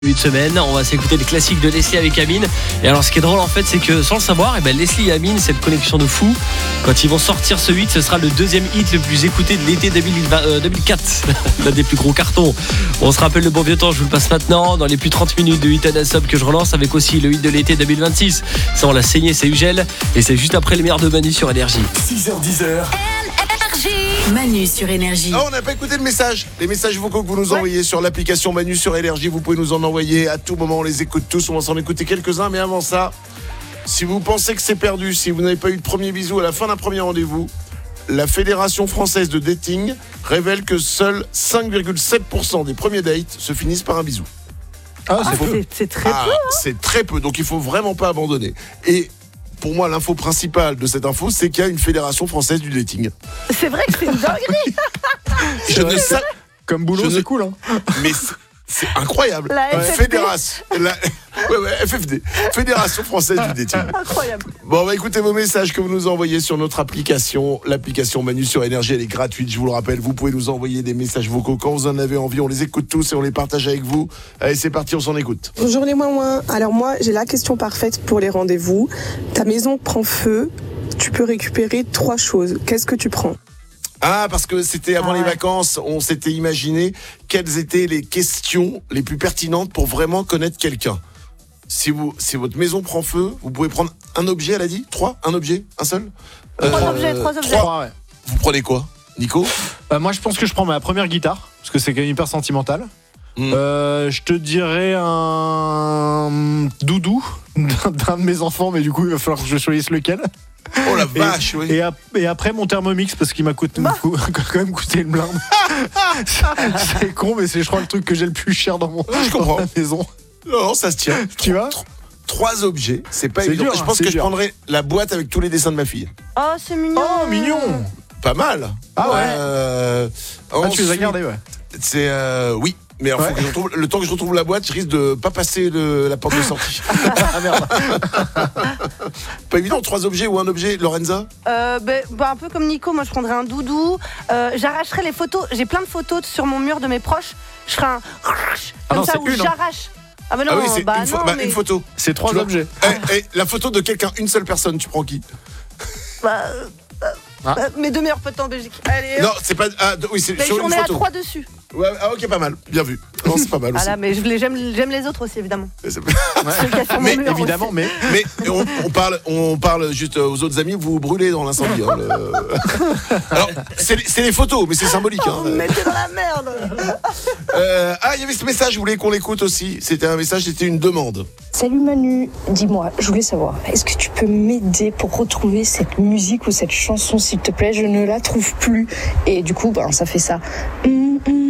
Une semaine, on va s'écouter les classiques de Leslie avec Amine. Et alors ce qui est drôle en fait, c'est que sans le savoir, Leslie et Amine, cette connexion de fou. Quand ils vont sortir ce hit, ce sera le deuxième hit le plus écouté de l'été 2004. L'un des plus gros cartons. On se rappelle le bon vieux temps, je vous le passe maintenant. Dans les plus 30 minutes de hit and sub que je relance, avec aussi le hit de l'été 2026. Ça on l'a saigné, c'est Ugel. Et c'est juste après les meilleurs de Manu sur Énergie. 6h10. Manu sur Énergie. On n'a pas écouté le message. Les messages vocaux que vous nous envoyez sur l'application Manu sur Énergie, vous pouvez nous en envoyer à tout moment. On les écoute tous. On va s'en écouter quelques-uns. Mais avant ça, si vous pensez que c'est perdu, si vous n'avez pas eu de premier bisou à la fin d'un premier rendez-vous, la Fédération française de dating révèle que seuls 5,7% des premiers dates se finissent par un bisou. C'est très peu. C'est très peu. Donc il faut vraiment pas abandonner. Et pour moi, l'info principale de cette info, c'est qu'il y a une fédération française du dating. C'est vrai que c'est une dinguerie. Comme boulot, c'est cool. Mais c'est incroyable. La FFD. FFD, Fédération française du dating. Incroyable. Bon, on va écouter vos messages que vous nous envoyez sur notre application. L'application Manu sur Énergie, elle est gratuite, je vous le rappelle. Vous pouvez nous envoyer des messages vocaux quand vous en avez envie. On les écoute tous et on les partage avec vous. Allez, c'est parti, on s'en écoute. Bonjour les moins. Alors moi, j'ai la question parfaite pour les rendez-vous. Ta maison prend feu, tu peux récupérer 3 choses. Qu'est-ce que tu prends ? Ah, parce que c'était avant les vacances, on s'était imaginé quelles étaient les questions les plus pertinentes pour vraiment connaître quelqu'un. Si votre maison prend feu, vous pouvez prendre un objet, elle a dit ? 3 ? Un objet ? Un seul ? 3 objets. 3, ouais. Vous prenez quoi, Nico ? Moi, je pense que je prends ma première guitare, parce que c'est quand même hyper sentimental. Je te dirais un doudou d'un de mes enfants, mais du coup, il va falloir que je choisisse lequel. Oh la vache, oui. Et après mon Thermomix, parce qu'il m'a quand même coûté une blinde. C'est con, mais c'est je crois le truc que j'ai le plus cher dans ma maison. Non, ça se tient. Tu vois ? 3 objets, c'est pas évident. Dur, je pense que je prendrais la boîte avec tous les dessins de ma fille. Oh, c'est mignon. Oh, mignon. Pas mal. Ah ouais. Tu les as gardés, ouais. C'est oui. Mais alors, faut que le temps que je retrouve la boîte, je risque de pas passer la porte de sortie. Ah merde. Pas évident, 3 objets ou un objet, Lorenza ? Un peu comme Nico, moi je prendrais un doudou. J'arracherais les photos. J'ai plein de photos sur mon mur de mes proches. Je ferais un comme ça où j'arrache. Ah mais non, c'est une photo. C'est 3 objets. La photo de quelqu'un, une seule personne, tu prends qui ? Mes 2 meilleurs potes en Belgique. Allez. Non, c'est pas. C'est sur une on est photo. à 3 dessus. Ouais, ok, pas mal. Bien vu. Non, c'est pas mal aussi. Voilà, mais j'aime les autres aussi, évidemment. Mais évidemment, mais on parle juste aux autres amis. Vous brûlez dans l'incendie. Alors, c'est les photos, mais c'est symbolique. Mettez dans la merde. Il y avait ce message. Je voulais qu'on l'écoute aussi. C'était un message, c'était une demande. Salut Manu, dis-moi, je voulais savoir, est-ce que tu peux m'aider pour retrouver cette musique ou cette chanson, s'il te plaît ? Je ne la trouve plus. Et du coup, ça fait ça.